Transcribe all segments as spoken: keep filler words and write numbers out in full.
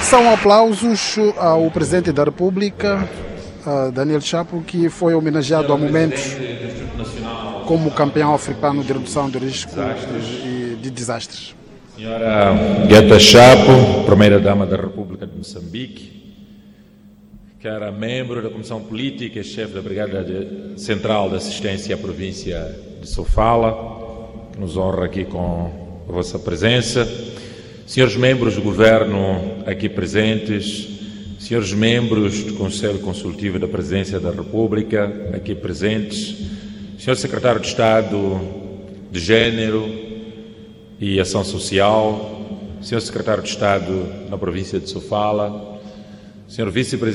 São aplausos ao Presidente da República, Daniel Chapo, que foi homenageado há momentos como campeão africano de redução de risco e de desastres. Senhora Guetta Chapo, Primeira-Dama da República de Moçambique, que era membro da Comissão Política e chefe da Brigada Central de Assistência à Província de Sofala, que nos honra aqui com a vossa presença. Senhores membros do Governo aqui presentes, senhores membros do Conselho Consultivo da Presidência da República aqui presentes, senhor Secretário de Estado de Gênero e Ação Social, senhor Secretário de Estado na Província de Sofala, senhor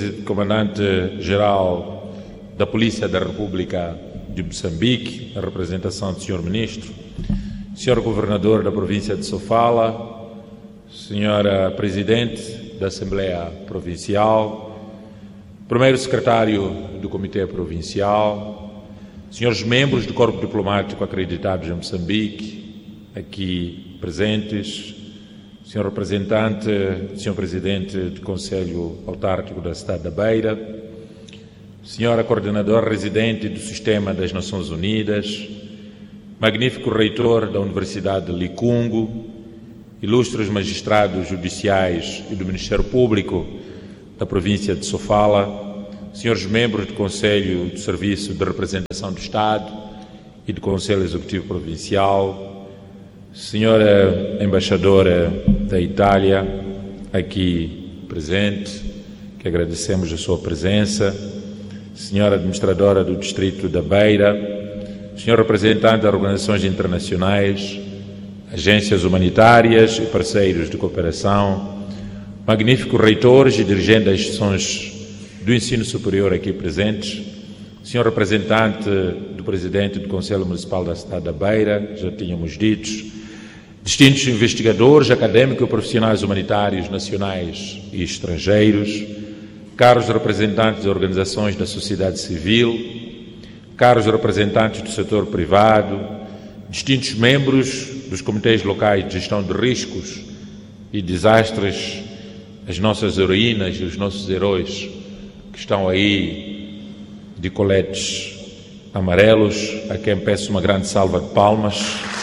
Vice-Comandante-Geral da Polícia da República de Moçambique, a representação do senhor Ministro, senhor Governador da Província de Sofala, senhora Presidente da Assembleia Provincial, Primeiro Secretário do Comitê Provincial, senhores membros do Corpo Diplomático acreditados em Moçambique, aqui presentes, senhor Representante, senhor Presidente do Conselho Autárquico da Cidade da Beira, senhora Coordenadora Residente do Sistema das Nações Unidas, magnífico Reitor da Universidade de Licungo, ilustres magistrados judiciais e do Ministério Público da província de Sofala, senhores membros do Conselho do Serviço de Representação do Estado e do Conselho Executivo Provincial, senhora Embaixadora da Itália, aqui presente, que agradecemos a sua presença, senhora Administradora do Distrito da Beira, senhor Representante das Organizações Internacionais, agências humanitárias e parceiros de cooperação, magníficos reitores e dirigentes das instituições do ensino superior aqui presentes, senhor representante do Presidente do Conselho Municipal da Cidade da Beira, já tínhamos dito, distintos investigadores, académicos e profissionais humanitários nacionais e estrangeiros, caros representantes de organizações da sociedade civil, caros representantes do setor privado, distintos membros dos comitês locais de gestão de riscos e desastres, as nossas heroínas e os nossos heróis que estão aí de coletes amarelos, a quem peço uma grande salva de palmas.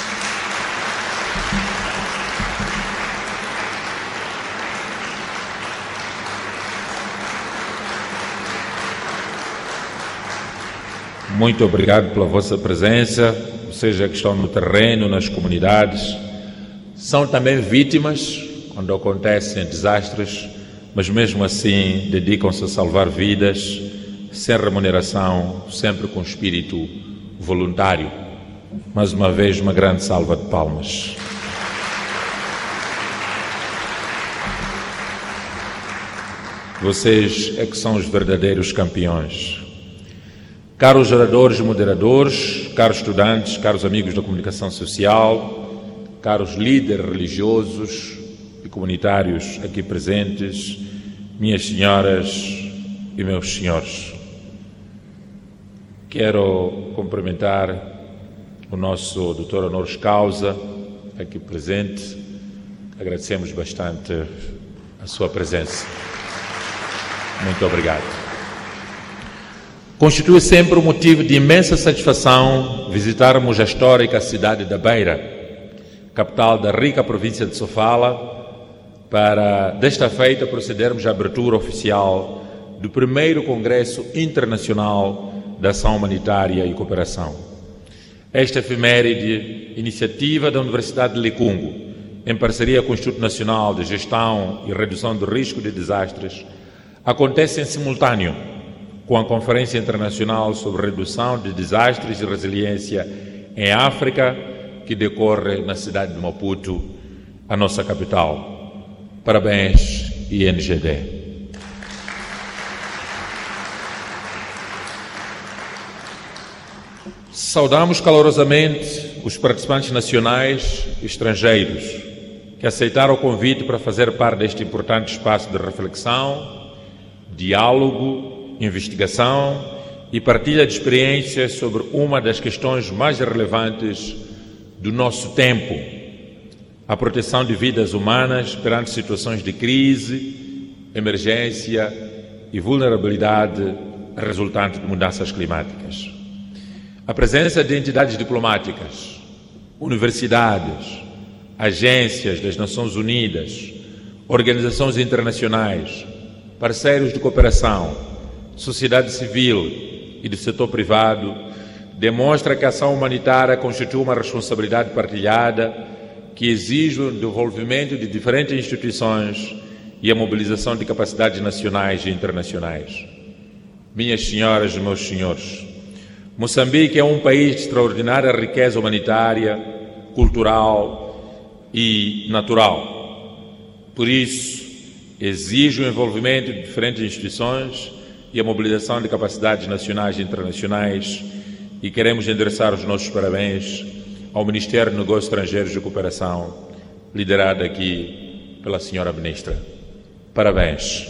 Muito obrigado pela vossa presença. Seja que estão no terreno, nas comunidades, são também vítimas quando acontecem desastres, mas mesmo assim dedicam-se a salvar vidas, sem remuneração, sempre com espírito voluntário. Mais uma vez, uma grande salva de palmas. Vocês é que são os verdadeiros campeões. Caros oradores e moderadores, caros estudantes, caros amigos da comunicação social, caros líderes religiosos e comunitários aqui presentes, minhas senhoras e meus senhores, quero cumprimentar o nosso doutor honoris causa aqui presente. Agradecemos bastante a sua presença. Muito obrigado. Constitui sempre um motivo de imensa satisfação visitarmos a histórica cidade da Beira, capital da rica província de Sofala, para, desta feita, procedermos à abertura oficial do primeiro Congresso Internacional da Ação Humanitária e Cooperação. Esta efeméride iniciativa da Universidade de Licungo, em parceria com o Instituto Nacional de Gestão e Redução do Risco de Desastres, acontece em simultâneo com a Conferência Internacional sobre Redução de Desastres e Resiliência em África, que decorre na cidade de Maputo, a nossa capital. Parabéns, I N G D. Saudamos calorosamente os participantes nacionais e estrangeiros que aceitaram o convite para fazer parte deste importante espaço de reflexão, diálogo, investigação e partilha de experiências sobre uma das questões mais relevantes do nosso tempo, a proteção de vidas humanas perante situações de crise emergência e vulnerabilidade resultante de mudanças climáticas. A presença de entidades diplomáticas, universidades, agências das Nações Unidas, organizações internacionais, parceiros de cooperação, sociedade civil e do setor privado demonstra que a ação humanitária constitui uma responsabilidade partilhada que exige o desenvolvimento de diferentes instituições e a mobilização de capacidades nacionais e internacionais. Minhas senhoras e meus senhores, Moçambique é um país de extraordinária riqueza humanitária, cultural e natural. Por isso, exige o envolvimento de diferentes instituições e a mobilização de capacidades nacionais e internacionais, e queremos endereçar os nossos parabéns ao Ministério de Negócios Estrangeiros e Cooperação, liderado aqui pela senhora Ministra. Parabéns.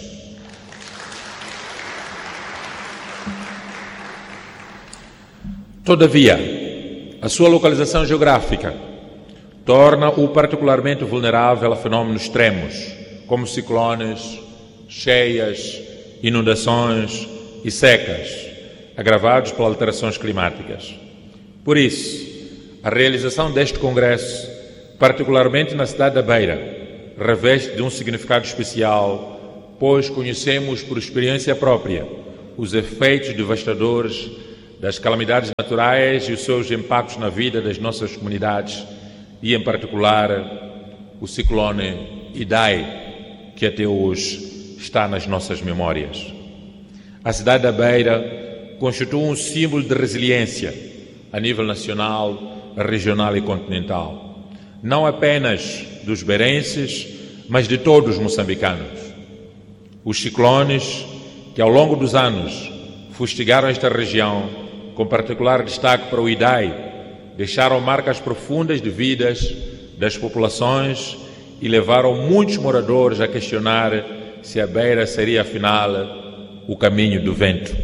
Todavia, a sua localização geográfica torna-o particularmente vulnerável a fenómenos extremos, como ciclones, cheias, inundações e secas, agravados por alterações climáticas. Por isso, a realização deste congresso, particularmente na cidade da Beira, reveste de um significado especial, pois conhecemos por experiência própria os efeitos devastadores das calamidades naturais e os seus impactos na vida das nossas comunidades e, em particular, o ciclone Idai, que até hoje está nas nossas memórias. A cidade da Beira constitui um símbolo de resiliência a nível nacional, regional e continental, não apenas dos beirenses, mas de todos os moçambicanos. Os ciclones, que ao longo dos anos fustigaram esta região, com particular destaque para o Idai, deixaram marcas profundas de vidas das populações e levaram muitos moradores a questionar se a Beira seria, afinal, o caminho do vento.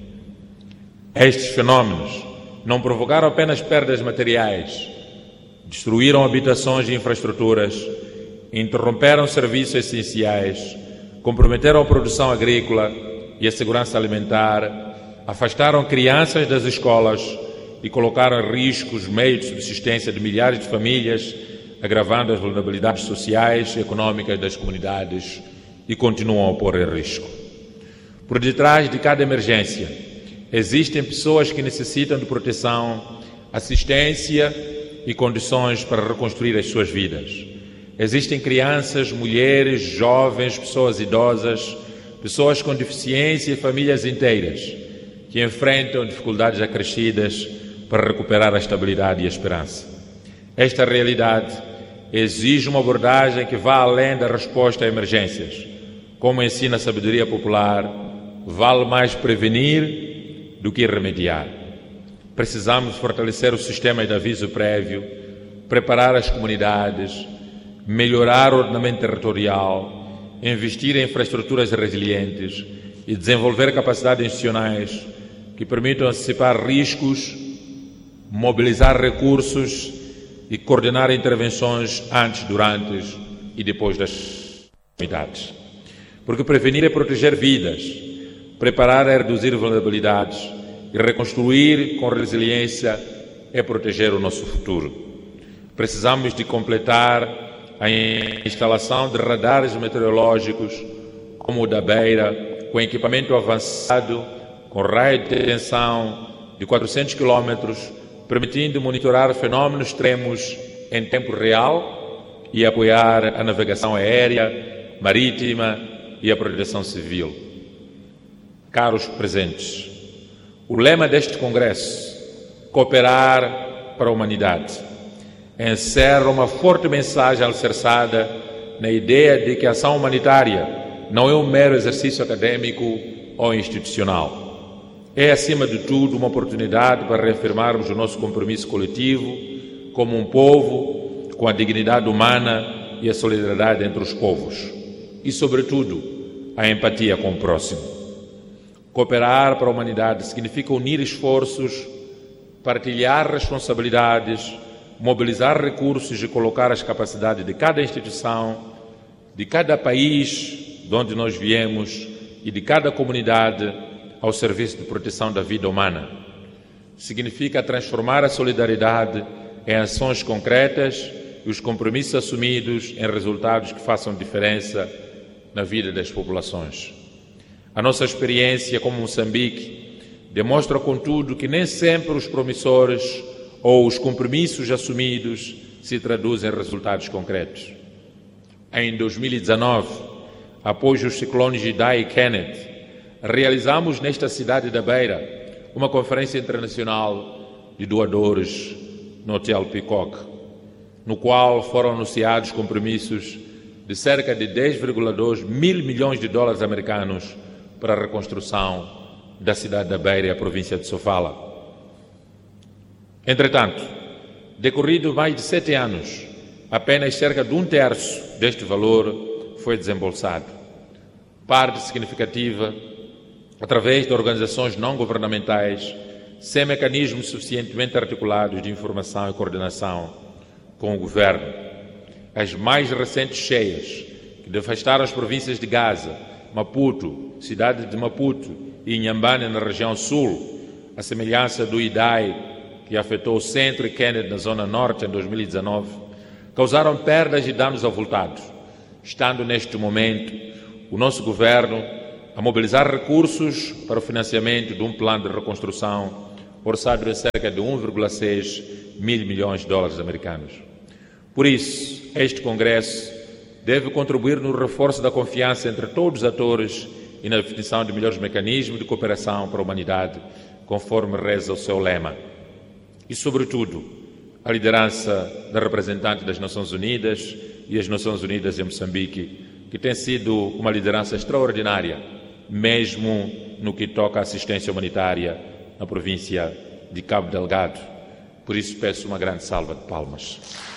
Estes fenómenos não provocaram apenas perdas materiais, destruíram habitações e infraestruturas, interromperam serviços essenciais, comprometeram a produção agrícola e a segurança alimentar, afastaram crianças das escolas e colocaram em risco os meios de subsistência de milhares de famílias, agravando as vulnerabilidades sociais e econômicas das comunidades e continuam a pôr em risco. Por detrás de cada emergência, existem pessoas que necessitam de proteção, assistência e condições para reconstruir as suas vidas. Existem crianças, mulheres, jovens, pessoas idosas, pessoas com deficiência e famílias inteiras que enfrentam dificuldades acrescidas para recuperar a estabilidade e a esperança. Esta realidade exige uma abordagem que vá além da resposta a emergências. Como ensina a sabedoria popular, vale mais prevenir do que remediar. Precisamos fortalecer os sistemas de aviso prévio, preparar as comunidades, melhorar o ordenamento territorial, investir em infraestruturas resilientes e desenvolver capacidades institucionais que permitam antecipar riscos, mobilizar recursos e coordenar intervenções antes, durante e depois das calamidades. Porque prevenir é proteger vidas, preparar é reduzir vulnerabilidades e reconstruir com resiliência é proteger o nosso futuro. Precisamos de completar a instalação de radares meteorológicos como o da Beira, com equipamento avançado, com raio de detenção de quatrocentos quilômetros, permitindo monitorar fenômenos extremos em tempo real e apoiar a navegação aérea, marítima e a proteção civil. Caros presentes, o lema deste congresso, Cooperar para a Humanidade, encerra uma forte mensagem alicerçada na ideia de que a ação humanitária não é um mero exercício acadêmico ou institucional. É, acima de tudo, uma oportunidade para reafirmarmos o nosso compromisso coletivo como um povo com a dignidade humana e a solidariedade entre os povos e, sobretudo, a empatia com o próximo. Cooperar para a humanidade significa unir esforços, partilhar responsabilidades, mobilizar recursos e colocar as capacidades de cada instituição, de cada país, de onde nós viemos e de cada comunidade ao serviço de proteção da vida humana. Significa transformar a solidariedade em ações concretas e os compromissos assumidos em resultados que façam diferença na vida das populações. A nossa experiência como Moçambique demonstra, contudo, que nem sempre os promissores ou os compromissos assumidos se traduzem em resultados concretos. Em dois mil e dezanove, após os ciclones Idai e Kenneth, realizamos nesta cidade da Beira uma conferência internacional de doadores no Hotel Peacock, no qual foram anunciados compromissos de cerca de dez vírgula dois mil milhões de dólares americanos para a reconstrução da cidade da Beira e a província de Sofala. Entretanto, decorrido mais de sete anos, apenas cerca de um terço deste valor foi desembolsado. Parte significativa através de organizações não governamentais sem mecanismos suficientemente articulados de informação e coordenação com o governo. As mais recentes cheias que devastaram as províncias de Gaza, Maputo, cidade de Maputo e Inhambane na região sul, a semelhança do Idai, que afetou o centro e Kennedy na zona norte em dois mil e dezanove, causaram perdas e danos avultados, estando neste momento o nosso governo a mobilizar recursos para o financiamento de um plano de reconstrução orçado em cerca de um vírgula seis mil milhões de dólares americanos. Por isso, este Congresso deve contribuir no reforço da confiança entre todos os atores e na definição de melhores mecanismos de cooperação para a humanidade, conforme reza o seu lema. E, sobretudo, a liderança da representante das Nações Unidas e as Nações Unidas em Moçambique, que tem sido uma liderança extraordinária, mesmo no que toca à assistência humanitária na província de Cabo Delgado. Por isso, peço uma grande salva de palmas.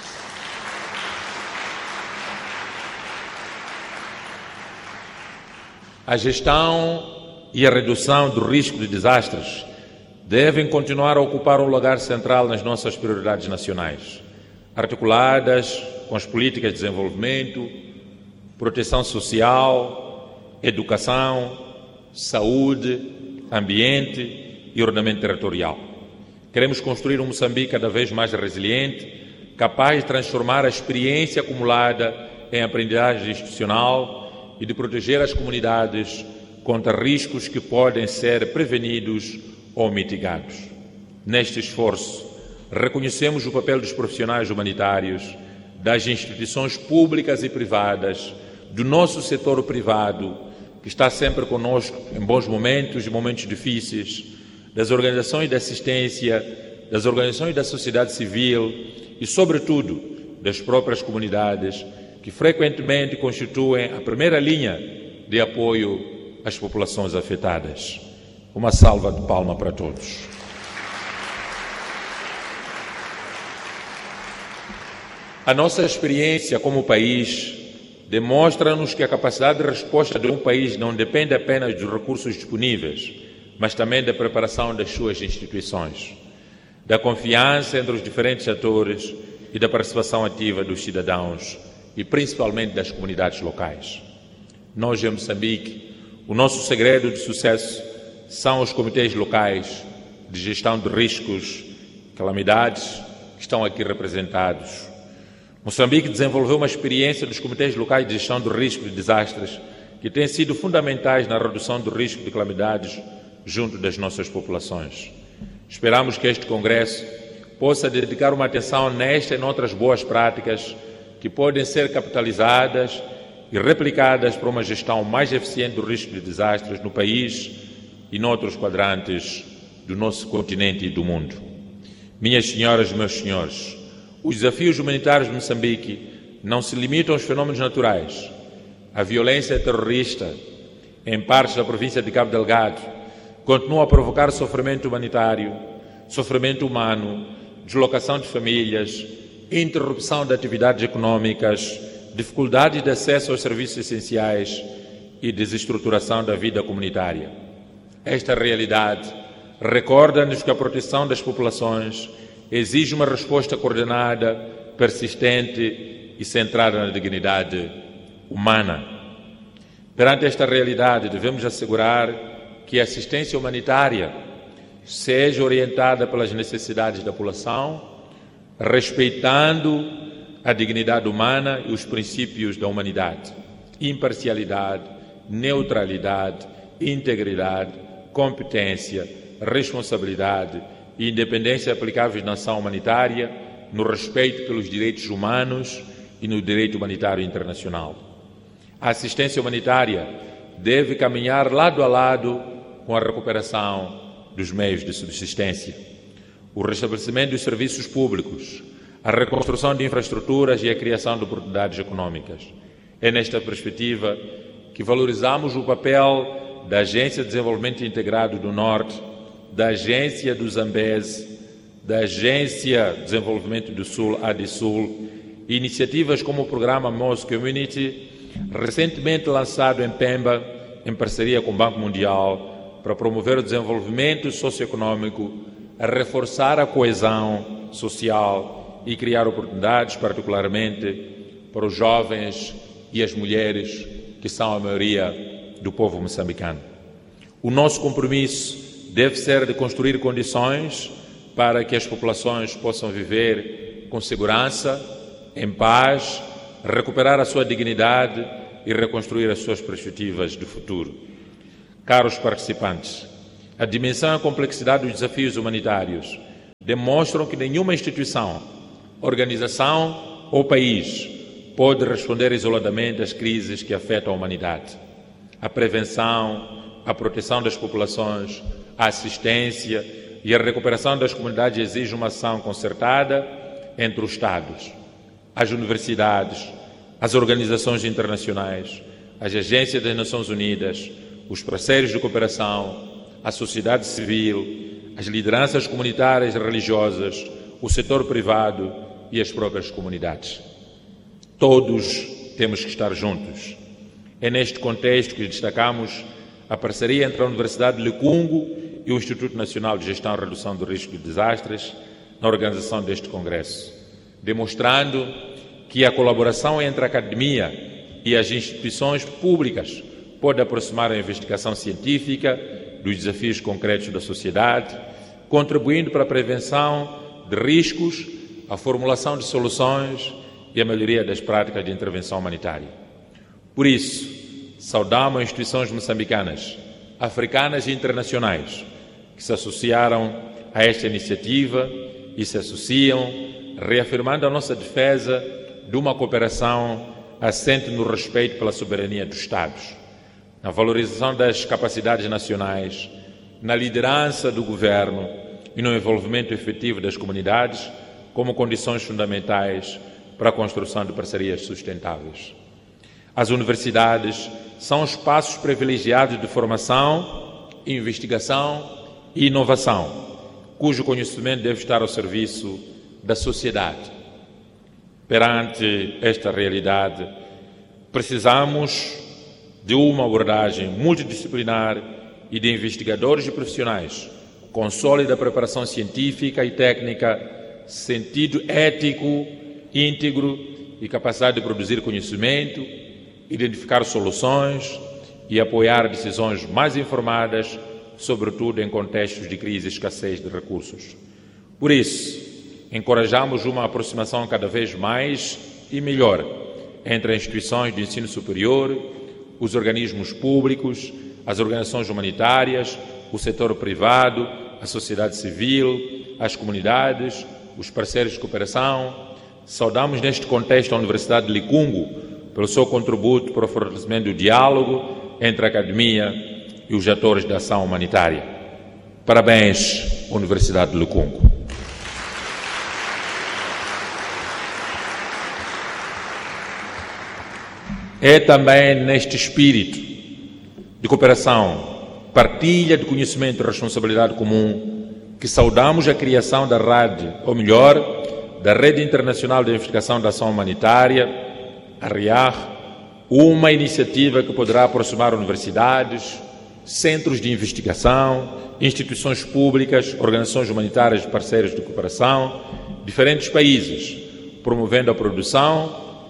A gestão e a redução do risco de desastres devem continuar a ocupar um lugar central nas nossas prioridades nacionais, articuladas com as políticas de desenvolvimento, proteção social, educação, saúde, ambiente e ordenamento territorial. Queremos construir um Moçambique cada vez mais resiliente, capaz de transformar a experiência acumulada em aprendizagem institucional e de proteger as comunidades contra riscos que podem ser prevenidos ou mitigados. Neste esforço, reconhecemos o papel dos profissionais humanitários, das instituições públicas e privadas, do nosso setor privado, que está sempre conosco em bons momentos e momentos difíceis, das organizações de assistência, das organizações da sociedade civil e, sobretudo, das próprias comunidades, que frequentemente constituem a primeira linha de apoio às populações afetadas. Uma salva de palmas para todos. A nossa experiência como país demonstra-nos que a capacidade de resposta de um país não depende apenas dos recursos disponíveis, mas também da preparação das suas instituições, da confiança entre os diferentes atores e da participação ativa dos cidadãos e principalmente das comunidades locais. Nós, em Moçambique, o nosso segredo de sucesso são os comitês locais de gestão de riscos, calamidades, que estão aqui representados. Moçambique desenvolveu uma experiência dos comitês locais de gestão de risco de desastres que têm sido fundamentais na redução do risco de calamidades junto das nossas populações. Esperamos que este Congresso possa dedicar uma atenção nesta e noutras boas práticas que podem ser capitalizadas e replicadas para uma gestão mais eficiente do risco de desastres no país e noutros quadrantes do nosso continente e do mundo. Minhas senhoras e meus senhores, os desafios humanitários de Moçambique não se limitam aos fenómenos naturais. A violência terrorista em partes da província de Cabo Delgado continua a provocar sofrimento humanitário, sofrimento humano, deslocação de famílias, interrupção de atividades econômicas, dificuldade de acesso aos serviços essenciais e desestruturação da vida comunitária. Esta realidade recorda-nos que a proteção das populações exige uma resposta coordenada, persistente e centrada na dignidade humana. Perante esta realidade, devemos assegurar que a assistência humanitária seja orientada pelas necessidades da população, respeitando a dignidade humana e os princípios da humanidade, imparcialidade, neutralidade, integridade, competência, responsabilidade e independência aplicáveis na ação humanitária, no respeito pelos direitos humanos e no direito humanitário internacional. A assistência humanitária deve caminhar lado a lado com a recuperação dos meios de subsistência, o restabelecimento dos serviços públicos, a reconstrução de infraestruturas e a criação de oportunidades econômicas. É nesta perspectiva que valorizamos o papel da Agência de Desenvolvimento Integrado do Norte, da Agência do Zambeze, da Agência de Desenvolvimento do Sul, ADSUL, e iniciativas como o programa Mos Community, recentemente lançado em Pemba, em parceria com o Banco Mundial, para promover o desenvolvimento socioeconômico, a reforçar a coesão social e criar oportunidades, particularmente para os jovens e as mulheres, que são a maioria do povo moçambicano. O nosso compromisso deve ser de construir condições para que as populações possam viver com segurança, em paz, recuperar a sua dignidade e reconstruir as suas perspectivas de futuro. Caros participantes, a dimensão e a complexidade dos desafios humanitários demonstram que nenhuma instituição, organização ou país pode responder isoladamente às crises que afetam a humanidade. A prevenção, a proteção das populações, a assistência e a recuperação das comunidades exigem uma ação concertada entre os Estados, as universidades, as organizações internacionais, as agências das Nações Unidas, os parceiros de cooperação, a sociedade civil, as lideranças comunitárias e religiosas, o setor privado e as próprias comunidades. Todos temos que estar juntos. É neste contexto que destacamos a parceria entre a Universidade de Licungo e o Instituto Nacional de Gestão e Redução do Risco de Desastres na organização deste congresso, demonstrando que a colaboração entre a academia e as instituições públicas pode aproximar a investigação científica dos desafios concretos da sociedade, contribuindo para a prevenção de riscos, a formulação de soluções e a melhoria das práticas de intervenção humanitária. Por isso, saudamos as instituições moçambicanas, africanas e internacionais que se associaram a esta iniciativa e se associam, reafirmando a nossa defesa de uma cooperação assente no respeito pela soberania dos Estados, na valorização das capacidades nacionais, na liderança do governo e no envolvimento efetivo das comunidades como condições fundamentais para a construção de parcerias sustentáveis. As universidades são espaços privilegiados de formação, investigação e inovação, cujo conhecimento deve estar ao serviço da sociedade. Perante esta realidade, precisamos de uma abordagem multidisciplinar e de investigadores e profissionais com sólida preparação científica e técnica, sentido ético, íntegro e capacidade de produzir conhecimento, identificar soluções e apoiar decisões mais informadas, sobretudo em contextos de crise e escassez de recursos. Por isso, encorajamos uma aproximação cada vez mais e melhor entre as instituições de ensino superior, os organismos públicos, as organizações humanitárias, o setor privado, a sociedade civil, as comunidades, os parceiros de cooperação. Saudamos neste contexto a Universidade de Licungo pelo seu contributo para o fortalecimento do diálogo entre a academia e os atores da ação humanitária. Parabéns, Universidade de Licungo. É também neste espírito de cooperação, partilha de conhecimento e responsabilidade comum que saudamos a criação da RAD, ou melhor, da Rede Internacional de Investigação da Ação Humanitária, a RIAR, uma iniciativa que poderá aproximar universidades, centros de investigação, instituições públicas, organizações humanitárias e parceiros de cooperação, diferentes países, promovendo a produção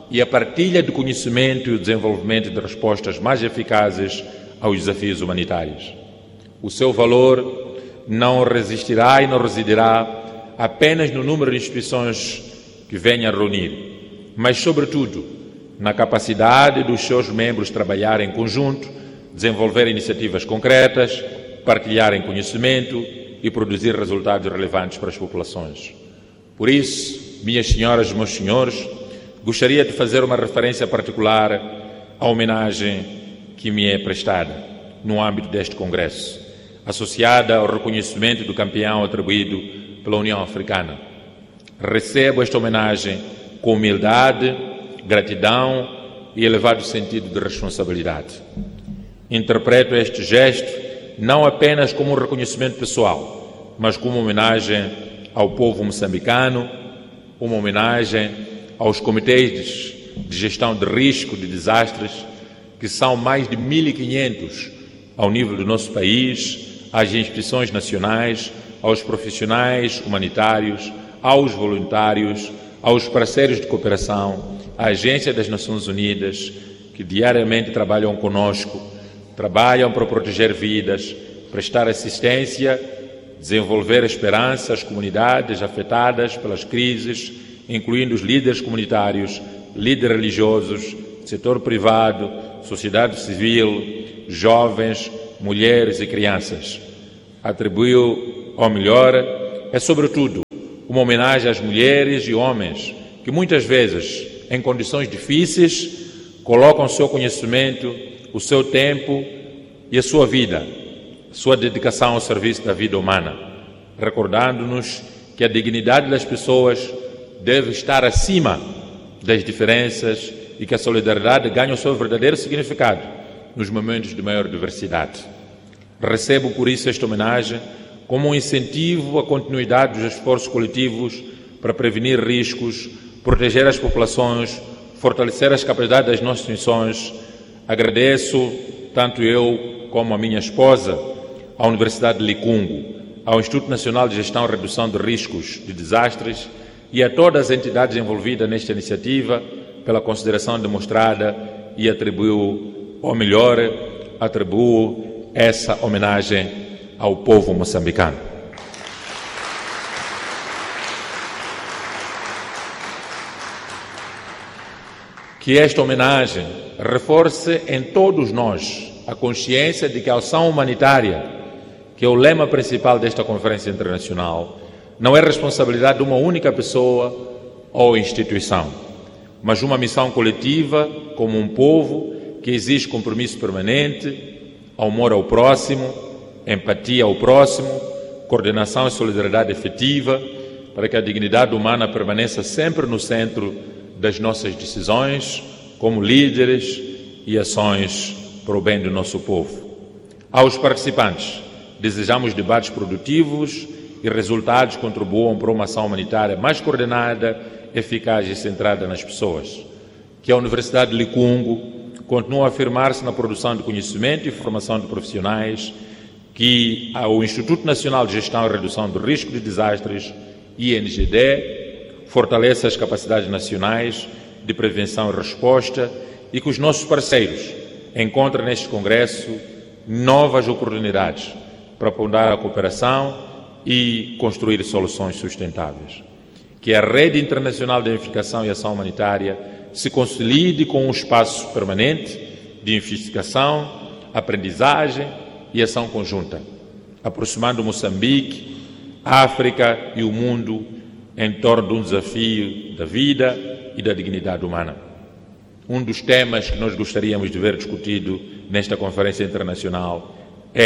e a partilha de conhecimento e o desenvolvimento de respostas mais eficazes aos desafios humanitários. O seu valor não resistirá e não residirá apenas no número de instituições que venham a reunir, mas, sobretudo, na capacidade dos seus membros trabalharem em conjunto, desenvolver iniciativas concretas, partilharem conhecimento e produzir resultados relevantes para as populações. Por isso, minhas senhoras e meus senhores, gostaria de fazer uma referência particular à homenagem que me é prestada no âmbito deste Congresso, associada ao reconhecimento do campeão atribuído pela União Africana. Recebo esta homenagem com humildade, gratidão e elevado sentido de responsabilidade. Interpreto este gesto não apenas como um reconhecimento pessoal, mas como uma homenagem ao povo moçambicano, uma homenagem aos comitês de gestão de risco de desastres, que são mais de mil e quinhentos ao nível do nosso país, às instituições nacionais, aos profissionais humanitários, aos voluntários, aos parceiros de cooperação, à Agência das Nações Unidas, que diariamente trabalham conosco, trabalham para proteger vidas, prestar assistência, desenvolver esperança às comunidades afetadas pelas crises, incluindo os líderes comunitários, líderes religiosos, setor privado, sociedade civil, jovens, mulheres e crianças. Atribuiu ao melhor é, sobretudo, uma homenagem às mulheres e homens que muitas vezes, em condições difíceis, colocam o seu conhecimento, o seu tempo e a sua vida, sua dedicação ao serviço da vida humana, recordando-nos que a dignidade das pessoas deve estar acima das diferenças e que a solidariedade ganha o seu verdadeiro significado nos momentos de maior diversidade. Recebo, por isso, esta homenagem como um incentivo à continuidade dos esforços coletivos para prevenir riscos, proteger as populações, fortalecer as capacidades das nossas instituições. Agradeço, tanto eu como a minha esposa, à Universidade de Licungo, ao Instituto Nacional de Gestão e Redução de Riscos de Desastres e a todas as entidades envolvidas nesta iniciativa pela consideração demonstrada e atribuo, ou melhor, atribuo essa homenagem ao povo moçambicano. Que esta homenagem reforce em todos nós a consciência de que a ação humanitária, que é o lema principal desta conferência internacional, não é responsabilidade de uma única pessoa ou instituição, mas uma missão coletiva como um povo que exige compromisso permanente, amor ao próximo, empatia ao próximo, coordenação e solidariedade efetiva, para que a dignidade humana permaneça sempre no centro das nossas decisões, como líderes e ações para o bem do nosso povo. Aos participantes, desejamos debates produtivos e resultados que contribuam para uma ação humanitária mais coordenada, eficaz e centrada nas pessoas. Que a Universidade de Licungo continue a afirmar-se na produção de conhecimento e formação de profissionais, que o Instituto Nacional de Gestão e Redução do Risco de Desastres, I N G D, fortaleça as capacidades nacionais de prevenção e resposta e que os nossos parceiros encontrem neste Congresso novas oportunidades para apoiar a cooperação e construir soluções sustentáveis. Que a rede internacional de identificação e ação humanitária se consolide com um espaço permanente de investigação, aprendizagem e ação conjunta, aproximando Moçambique, África e o mundo em torno de um desafio da vida e da dignidade humana. Um dos temas que nós gostaríamos de ver discutido nesta conferência internacional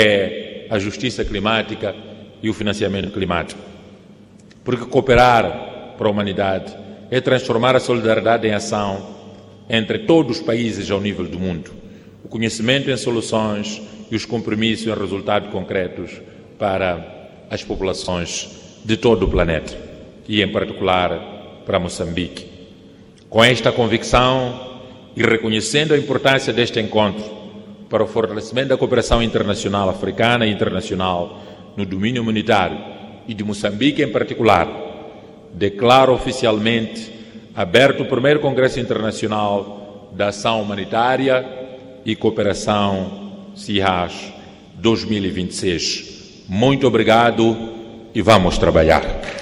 é a justiça climática e o financiamento climático. Porque cooperar para a humanidade é transformar a solidariedade em ação entre todos os países ao nível do mundo, o conhecimento em soluções e os compromissos em resultados concretos para as populações de todo o planeta e, em particular, para Moçambique. Com esta convicção e reconhecendo a importância deste encontro para o fortalecimento da cooperação internacional africana e internacional no domínio humanitário e de Moçambique em particular, declaro oficialmente aberto o primeiro Congresso Internacional da Ação Humanitária e Cooperação C I A S dois mil e vinte e seis. Muito obrigado e vamos trabalhar.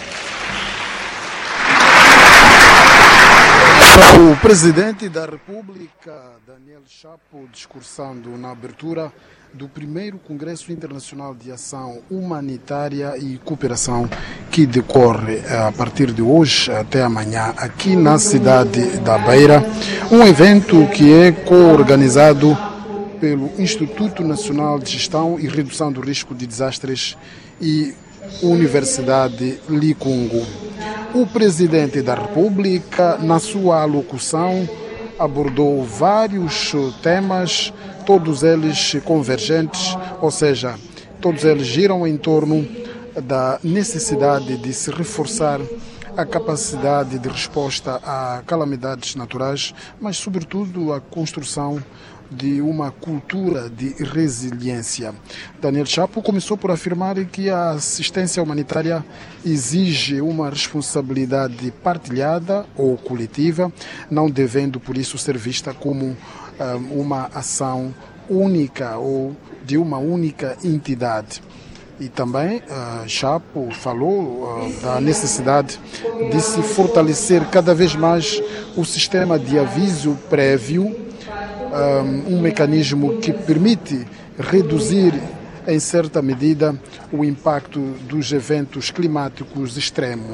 O presidente da República, Daniel Chapo, discursando na abertura do primeiro Congresso Internacional de Ação Humanitária e Cooperação, que decorre a partir de hoje até amanhã aqui na cidade da Beira, um evento que é co-organizado pelo Instituto Nacional de Gestão e Redução do Risco de Desastres e Universidade Licungo. O presidente da República, na sua alocução, abordou vários temas, todos eles convergentes, ou seja, todos eles giram em torno da necessidade de se reforçar a capacidade de resposta a calamidades naturais, mas, sobretudo, a construção de uma cultura de resiliência. Daniel Chapo começou por afirmar que a assistência humanitária exige uma responsabilidade partilhada ou coletiva, não devendo, por isso, ser vista como um, uma ação única ou de uma única entidade. E também uh, Chapo falou uh, da necessidade de se fortalecer cada vez mais o sistema de aviso prévio, um mecanismo que permite reduzir, em certa medida, o impacto dos eventos climáticos extremos.